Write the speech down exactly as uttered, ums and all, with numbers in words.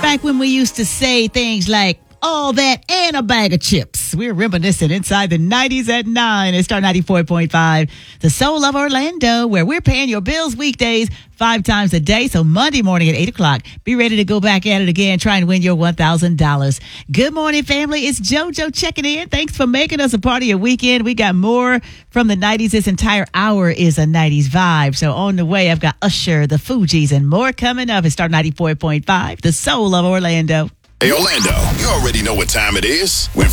Back when we used to say things like, all that and a bag of chips. We're reminiscing inside the nineties at nine. It's Star ninety-four point five, the soul of Orlando, where we're paying your bills weekdays five times a day. So Monday morning at eight o'clock, be ready to go back at it again, try and win your one thousand dollars. Good morning, family. It's JoJo checking in. Thanks for making us a part of your weekend. We got more from the nineties. This entire hour is a nineties vibe. So on the way, I've got Usher, the Fugees, and more coming up. It's Star ninety-four point five, the soul of Orlando. Hey, Orlando, you already know what time it is. When